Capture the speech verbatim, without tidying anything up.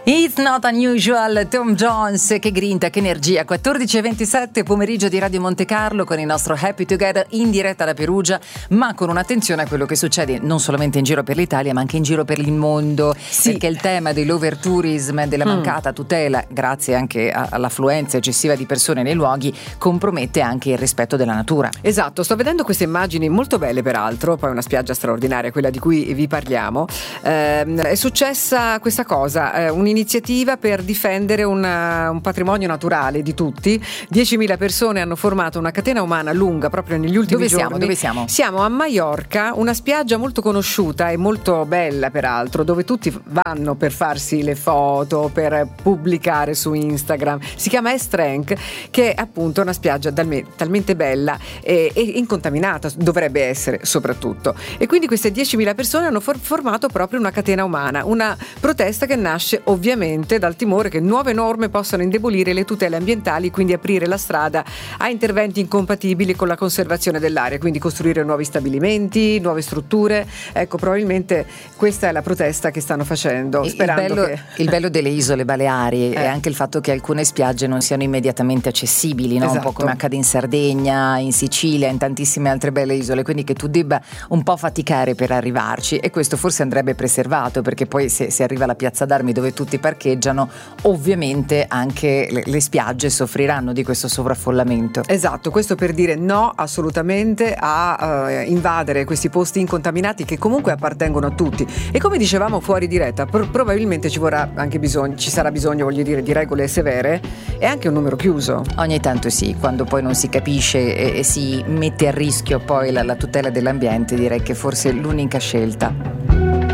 It's not unusual, Tom Jones, che grinta, che energia. quattordici e ventisette, pomeriggio di Radio Monte Carlo con il nostro Happy Together in diretta da Perugia, ma con un'attenzione a quello che succede non solamente in giro per l'Italia ma anche in giro per il mondo, sì. Perché il tema dell'overtourism, della mancata mm. tutela, grazie anche a, all'affluenza eccessiva di persone nei luoghi, compromette anche il rispetto della natura. Esatto, sto vedendo queste immagini molto belle peraltro, poi una spiaggia straordinaria, quella di cui vi parliamo. Eh, è successa questa cosa, eh, un iniziativa per difendere una, un patrimonio naturale di tutti. diecimila persone hanno formato una catena umana lunga proprio negli ultimi Dove giorni. Siamo? Dove siamo? Siamo a Maiorca, una spiaggia molto conosciuta e molto bella peraltro, dove tutti vanno per farsi le foto, per pubblicare su Instagram. Si chiama Estrenc, che è appunto una spiaggia dalme, talmente bella e, e incontaminata, dovrebbe essere soprattutto. E quindi queste diecimila persone hanno for- formato proprio una catena umana, una protesta che nasce ovviamente Ovviamente dal timore che nuove norme possano indebolire le tutele ambientali, quindi aprire la strada a interventi incompatibili con la conservazione dell'area, quindi costruire nuovi stabilimenti, nuove strutture. Ecco, probabilmente questa è la protesta che stanno facendo. Sperando il, bello, che... il bello delle isole Baleari eh. è anche il fatto che alcune spiagge non siano immediatamente accessibili, no? Esatto. Un po' come accade in Sardegna, in Sicilia, in tantissime altre belle isole, quindi che tu debba un po' faticare per arrivarci, e questo forse andrebbe preservato, perché poi se, se arriva alla Piazza d'Armi dove tutti parcheggiano, ovviamente anche le, le spiagge soffriranno di questo sovraffollamento. Esatto, questo per dire no assolutamente a uh, invadere questi posti incontaminati che comunque appartengono a tutti. E come dicevamo fuori diretta, pr- probabilmente ci vorrà anche bisogno, ci sarà bisogno, voglio dire, di regole severe e anche un numero chiuso. Ogni tanto sì, quando poi non si capisce e, e si mette a rischio poi la, la tutela dell'ambiente, direi che forse è l'unica scelta.